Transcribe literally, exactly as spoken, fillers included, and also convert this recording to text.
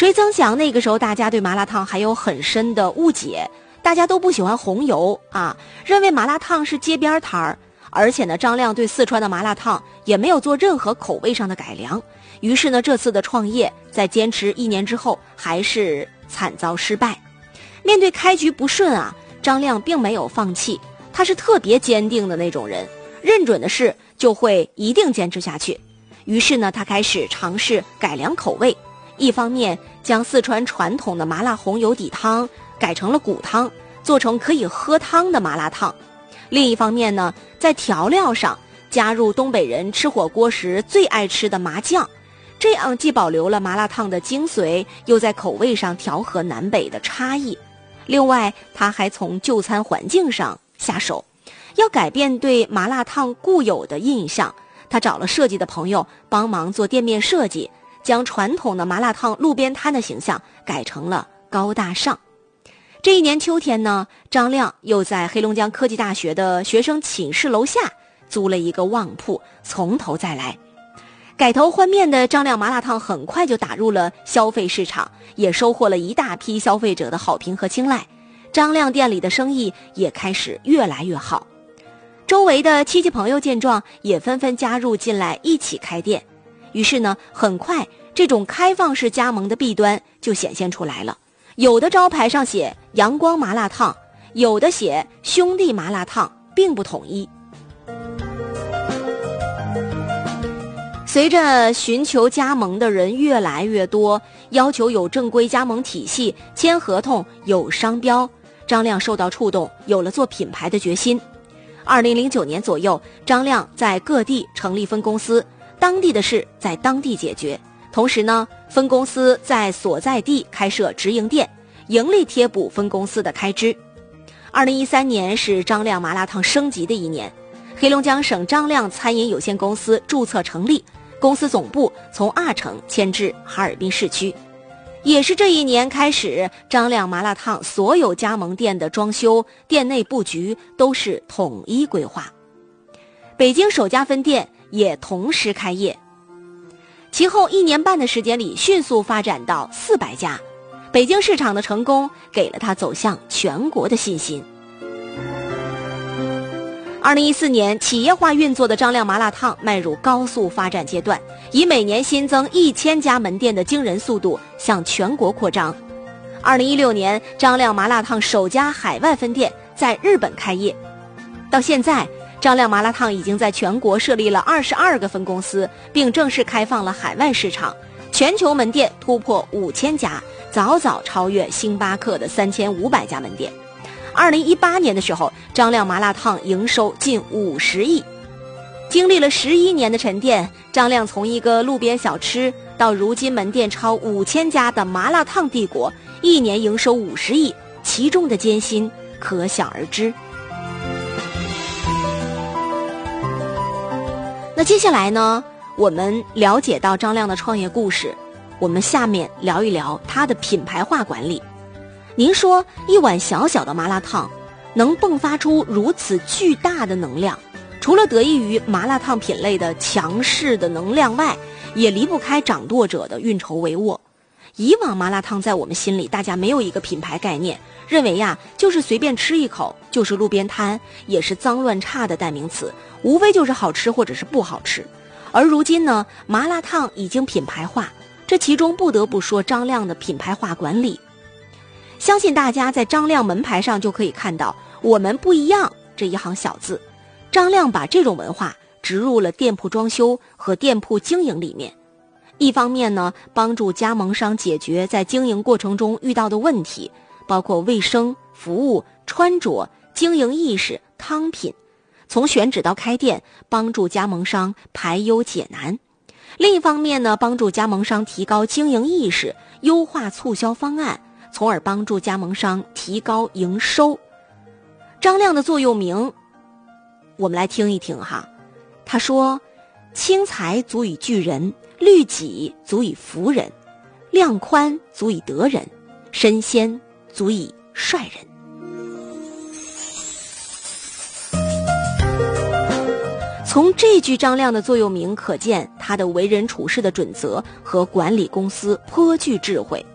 谁曾想那个时候大家对麻辣烫还有很深的误解，大家都不喜欢红油啊，认为麻辣烫是街边摊儿。而且呢，张亮对四川的麻辣烫也没有做任何口味上的改良。于是呢，这次的创业在坚持一年之后还是惨遭失败。面对开局不顺啊，张亮并没有放弃，他是特别坚定的那种人，认准的事就会一定坚持下去。于是呢，他开始尝试改良口味，一方面将四川传统的麻辣红油底汤改成了骨汤，做成可以喝汤的麻辣烫。另一方面呢，在调料上加入东北人吃火锅时最爱吃的麻酱，这样既保留了麻辣烫的精髓，又在口味上调和南北的差异。另外，他还从就餐环境上下手，要改变对麻辣烫固有的印象。他找了设计的朋友帮忙做店面设计，将传统的麻辣烫路边摊的形象改成了高大上。这一年秋天呢，张亮又在黑龙江科技大学的学生寝室楼下租了一个旺铺，从头再来。改头换面的张亮麻辣烫很快就打入了消费市场，也收获了一大批消费者的好评和青睐。张亮店里的生意也开始越来越好，周围的亲戚朋友见状也纷纷加入进来一起开店。于是呢，很快这种开放式加盟的弊端就显现出来了。有的招牌上写阳光麻辣烫，有的写兄弟麻辣烫，并不统一。随着寻求加盟的人越来越多，要求有正规加盟体系，签合同有商标，张亮受到触动，有了做品牌的决心。二零零九年左右，张亮在各地成立分公司，当地的事在当地解决。同时呢，分公司在所在地开设直营店，盈利贴补分公司的开支。二零一三年是张亮麻辣烫升级的一年，黑龙江省张亮餐饮有限公司注册成立，公司总部从阿城迁至哈尔滨市区。也是这一年开始，张亮麻辣烫所有加盟店的装修、店内布局都是统一规划。北京首家分店也同时开业，其后一年半的时间里迅速发展到四百家。北京市场的成功给了他走向全国的信心。二零一四年，企业化运作的张亮麻辣烫迈入高速发展阶段，以每年新增一千家门店的惊人速度向全国扩张。二零一六年，张亮麻辣烫首家海外分店在日本开业。到现在，张亮麻辣烫已经在全国设立了二十二个分公司，并正式开放了海外市场，全球门店突破五千家，早早超越星巴克的三千五百家门店。二零一八年的时候，张亮麻辣烫营收近五十亿。经历了十一年的沉淀，张亮从一个路边小吃到如今门店超五千家的麻辣烫帝国，一年营收五十亿，其中的艰辛可想而知。那接下来呢，我们了解到张亮的创业故事，我们下面聊一聊他的品牌化管理。您说一碗小小的麻辣烫能迸发出如此巨大的能量，除了得益于麻辣烫品类的强势的能量外，也离不开掌舵者的运筹帷幄。以往麻辣烫在我们心里大家没有一个品牌概念，认为呀就是随便吃一口，就是路边摊，也是脏乱差的代名词，无非就是好吃或者是不好吃。而如今呢，麻辣烫已经品牌化，这其中不得不说张亮的品牌化管理。相信大家在张亮门牌上就可以看到我们不一样这一行小字。张亮把这种文化植入了店铺装修和店铺经营里面，一方面呢，帮助加盟商解决在经营过程中遇到的问题，包括卫生、服务、穿着、经营意识、汤品，从选址到开店，帮助加盟商排忧解难。另一方面呢，帮助加盟商提高经营意识，优化促销方案，从而帮助加盟商提高营收。张亮的座右铭我们来听一听哈，他说：轻财足以聚人，律己足以服人，量宽足以得人，身先足以率人。从这句张亮的座右铭可见他的为人处事的准则和管理公司颇具智慧。